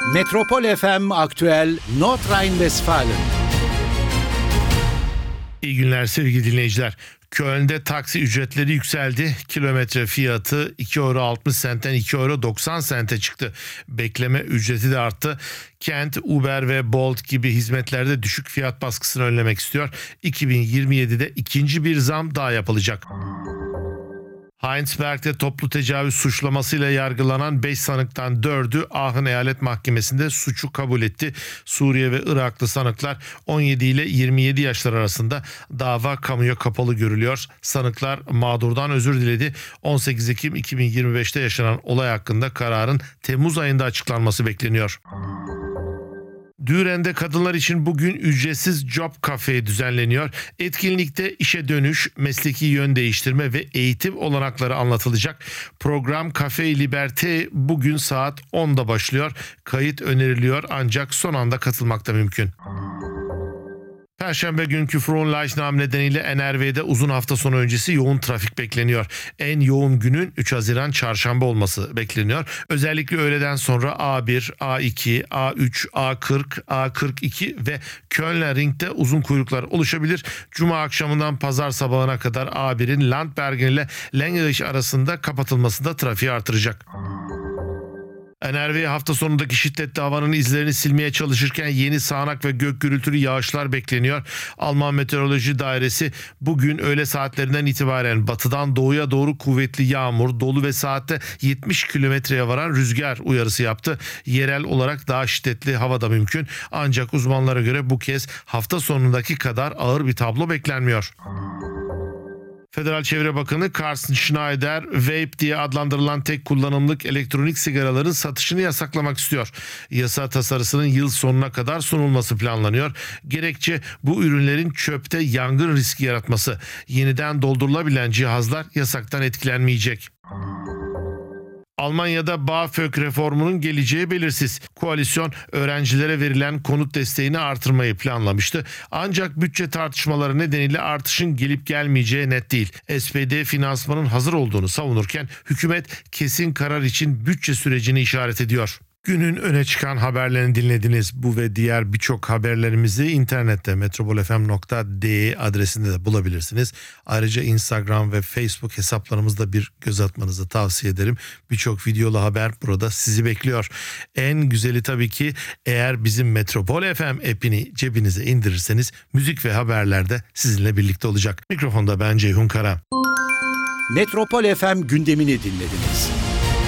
Metropol FM Aktüel Nordrhein-Westfalen. İyi günler sevgili dinleyiciler. Köln'de taksi ücretleri yükseldi. Kilometre fiyatı 2 euro 60 sentten 2 euro 90 sente çıktı. Bekleme ücreti de arttı. Kent, Uber ve Bolt gibi hizmetlerde düşük fiyat baskısını önlemek istiyor. 2027'de ikinci bir zam daha yapılacak. Heinsberg'de toplu tecavüz suçlamasıyla yargılanan 5 sanıktan 4'ü Aachen Eyalet Mahkemesi'nde suçu kabul etti. Suriye ve Iraklı sanıklar 17 ile 27 yaşlar arasında, dava kamuya kapalı görülüyor. Sanıklar mağdurdan özür diledi. 18 Ekim 2025'te yaşanan olay hakkında kararın Temmuz ayında açıklanması bekleniyor. Düren'de kadınlar için bugün ücretsiz Job Cafe düzenleniyor. Etkinlikte işe dönüş, mesleki yön değiştirme ve eğitim olanakları anlatılacak. Program Cafe Liberté bugün saat 10'da başlıyor. Kayıt öneriliyor ancak son anda katılmak da mümkün. Perşembe günkü Fronleichnam nedeniyle NRV'de uzun hafta sonu öncesi yoğun trafik bekleniyor. En yoğun günün 3 Haziran Çarşamba olması bekleniyor. Özellikle öğleden sonra A1, A2, A3, A40, A42 ve Kölner Ring'de uzun kuyruklar oluşabilir. Cuma akşamından pazar sabahına kadar A1'in Landbergen ile Lengerich arasında kapatılması da trafiği artıracak. NRV hafta sonundaki şiddetli havanın izlerini silmeye çalışırken yeni sağanak ve gök gürültülü yağışlar bekleniyor. Alman Meteoroloji Dairesi bugün öğle saatlerinden itibaren batıdan doğuya doğru kuvvetli yağmur, dolu ve saatte 70 kilometreye varan rüzgar uyarısı yaptı. Yerel olarak daha şiddetli hava da mümkün. Ancak uzmanlara göre bu kez hafta sonundaki kadar ağır bir tablo beklenmiyor. Federal Çevre Bakanı Carsten Schneider, vape diye adlandırılan tek kullanımlık elektronik sigaraların satışını yasaklamak istiyor. Yasa tasarısının yıl sonuna kadar sunulması planlanıyor. Gerekçe bu ürünlerin çöpte yangın riski yaratması. Yeniden doldurulabilen cihazlar yasaktan etkilenmeyecek. Almanya'da BAföG reformunun geleceği belirsiz. Koalisyon öğrencilere verilen konut desteğini artırmayı planlamıştı. Ancak bütçe tartışmaları nedeniyle artışın gelip gelmeyeceği net değil. SPD finansmanın hazır olduğunu savunurken hükümet kesin karar için bütçe sürecini işaret ediyor. Günün öne çıkan haberlerini dinlediniz. Bu ve diğer birçok haberlerimizi internette metropolfm.de adresinde de bulabilirsiniz. Ayrıca Instagram ve Facebook hesaplarımızda bir göz atmanızı tavsiye ederim. Birçok videolu haber burada sizi bekliyor. En güzeli tabii ki eğer bizim Metropol FM app'ini cebinize indirirseniz müzik ve haberler de sizinle birlikte olacak. Mikrofonda ben Ceyhun Kara. Metropol FM gündemini dinlediniz.